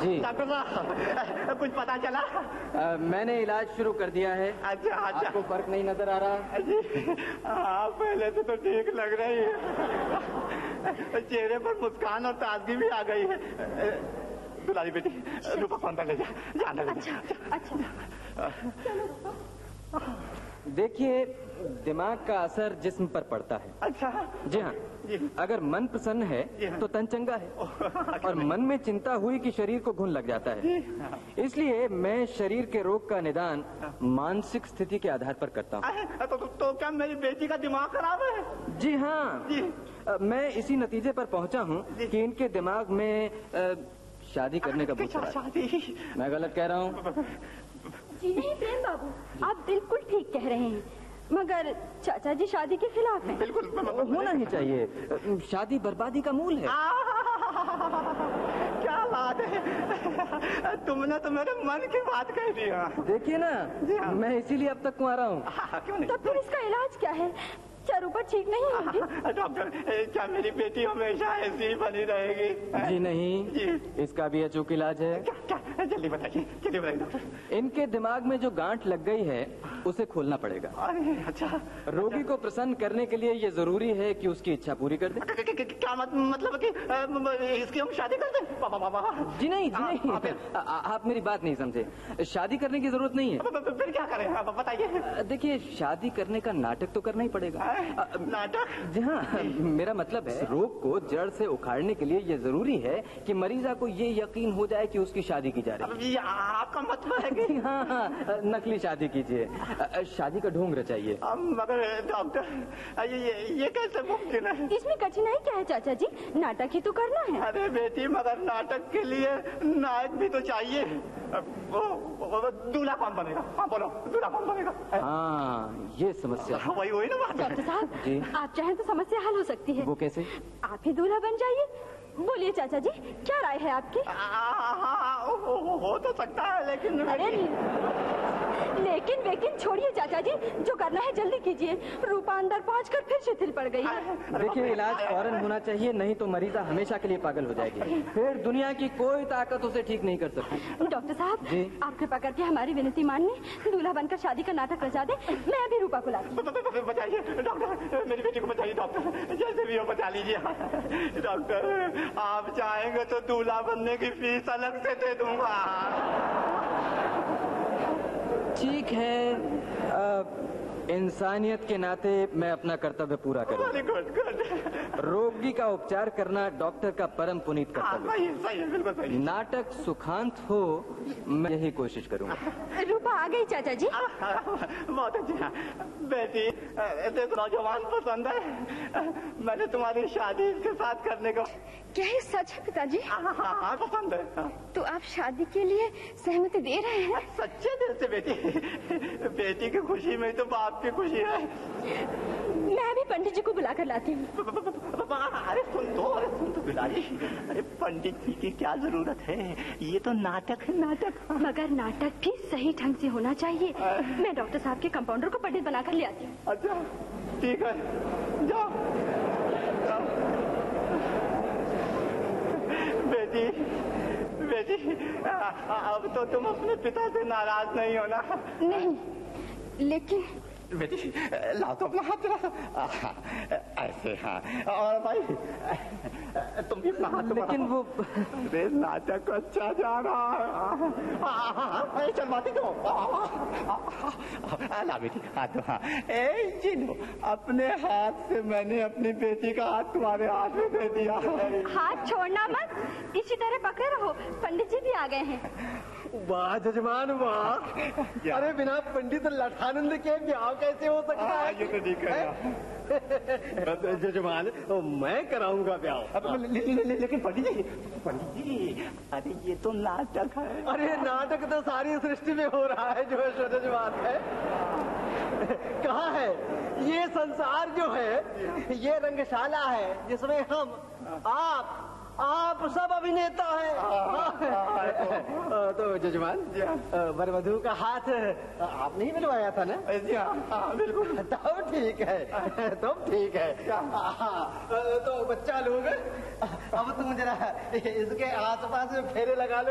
जी doctor साहब, कुछ पता चला? मैंने इलाज शुरू कर दिया है। अच्छा अच्छा। आपको फर्क नहीं नजर आ रहा? जी हाँ, पहले से तो ठीक लग रही है, चेहरे पर मुस्कान और ताजगी भी आ गई है। दुलारी बेटी, रूपा को अंदर ले जा, अंदर ले जा। अच्छा देखिए, दिमाग का असर जिस्म पर पड़ता है। अच्छा जी हाँ, अगर मन प्रसन्न है तो तन चंगा है, और मन में चिंता हुई कि शरीर को घुन लग जाता है। इसलिए मैं शरीर के रोग का निदान मानसिक स्थिति के आधार पर करता हूँ। तो क्या मेरी बेटी का दिमाग खराब है? जी हाँ, मैं इसी नतीजे पर पहुँचा हूँ कि इनके दिमाग में शादी करने का भूत है। शादी? मैं गलत कह रहा हूँ? जी नहीं प्रेम बाबू, आप बिल्कुल ठीक कह रहे हैं, मगर चाचा जी शादी के खिलाफ हैं। बिल्कुल होना ही चाहिए, शादी बर्बादी का मूल है। क्या बात है, तुमने तो मेरे मन की बात कह दी। देखिए ना, मैं इसीलिए अब तक कुंवारा हूँ। क्यों नहीं? तो फिर इसका इलाज क्या है? क्या रूपा ठीक नहीं होगी? डॉक्टर, क्या मेरी बेटी हमेशा ऐसी ही बनी रहेगी? जी नहीं, इसका भी अचूक इलाज है। क्या? जल्दी बताइए, जल्दी बताइए डॉक्टर। इनके दिमाग में जो गांठ लग गई है उसे खोलना पड़ेगा। अरे अच्छा। रोगी को प्रसन्न करने के लिए ये जरूरी है कि उसकी इच्छा पूरी कर दे। क्या मतलब कि इसकी हम शादी कर दें? जी नहीं, जी नहीं, आप मेरी बात नहीं समझे। शादी करने की जरूरत नहीं है। फिर क्या करें, बताइए। देखिए, शादी करने का नाटक तो करना ही पड़ेगा। नाटक? जी हाँ, मेरा मतलब है रोग को जड़ से उखाड़ने के लिए ये जरूरी है कि मरीजा को ये यकीन हो जाए कि उसकी शादी की जा रही है। आपका मतलब है कि? हाँ, नकली शादी कीजिए, शादी का ढोंग रचाइए। मगर डॉक्टर, ये कैसे मुमकिन है? इसमें कठिनाई क्या है चाचा जी? नाटक ही तो करना है। अरे बेटी, मगर नाटक के लिए नायक भी तो चाहिए। दूल्हा कौन बनेगा? हाँ बोलो, दूल्हा कौन बनेगा? हाँ, ये समस्या है। वही ना बात। डॉक्टर साहब जी, आप चाहें तो समस्या हल हो सकती है। वो कैसे? आप ही दूल्हा बन जाइए। बोलिए चाचा जी, क्या राय है आपकी? हो तो सकता है, लेकिन लेकिन छोड़िए चाचा जी, जो करना है जल्दी कीजिए। रूपा अंदर पहुंचकर फिर शिथिल पड़ गई है। देखिए, इलाज फौरन होना चाहिए, नहीं तो मरीजा हमेशा के लिए पागल हो जाएगी। फिर दुनिया की कोई ताकत उसे ठीक नहीं कर सकती। डॉक्टर साहब जी, आप कृपा करके हमारी विनती मान लें, दूल्हा बनकर शादी का नाटक रचा दे। मैं अभी रूपा को लाती हूँ। बचाइए डॉक्टर, मेरी बेटी को बचाइए डॉक्टर, जैसे भी हो बचा लीजिए। डॉक्टर, आप चाहेंगे तो दूल्हा बनने की फीस अलग से दे दूंगा। ठीक है, इंसानियत के नाते मैं अपना कर्तव्य पूरा करूंगा। गुड। रोगी का उपचार करना डॉक्टर का परम पुनीत कर्तव्य है। सही है, बिल्कुल सही। नाटक सुखांत हो, मैं यही कोशिश करूंगा। रूपा आ गई चाचा जी। बहुत अच्छा। बेटी, देखो नौजवान पसंद है, मैंने तुम्हारी शादी इसके साथ करने को। क्या ये सच है पिताजी? हाँ, पसंद है। तो आप शादी के लिए सहमति दे रहे हैं? सच्चे दिल से बेटी, बेटी की खुशी में तो बाप की खुशी है। मैं अभी पंडित जी को बुलाकर लाती हूँ। अरे सुन तो बिलारी, अरे पंडित जी की क्या जरूरत है, ये तो नाटक है, नाटक। मगर नाटक भी सही ढंग से होना चाहिए। मैं डॉक्टर साहब के कंपाउंडर को पंडित बनाकर ले आती हूँ। अच्छा ठीक है, जाओ। बेटी, अब तो तुम अपने पिता से नाराज नहीं हो ना? नहीं, लेकिन बेटी लाओ तो अपना हाथ जरा, ऐसे। हाँ, और भाई तुम भी अपना हाथ। लेकिन वो नाटक अच्छा जा रहा है। चल बाती दो। ला बेटी हाथ दो। हाँ, जी लो, अपने हाथ से मैंने अपनी बेटी का हाथ तुम्हारे हाथ में दे दिया। हाथ छोड़ना मत, इसी तरह पकड़े रहो। पंडित जी भी आ गए हैं। वाह जजमान वाह, अरे बिना पंडित लठानंद के ब्याह कैसे हो सकता है? ये तो ठीक है जजमान, तो मैं कराऊंगा ब्याह। लेकिन पंडित जी, अरे ये तो नाटक है। अरे नाटक तो सारी सृष्टि में हो रहा है, जो है जजमान है। कहाँ है ये संसार जो है, ये रंगशाला है जिसमें हम आप सब अभिनेता हैं। तो जजमान, वर वधू का हाथ आपने ही मिलवाया था ना? जी हाँ, बिल्कुल। तब ठीक है, तो बच्चा लोग, अब तुम जरा इसके आसपास फेरे लगा लो।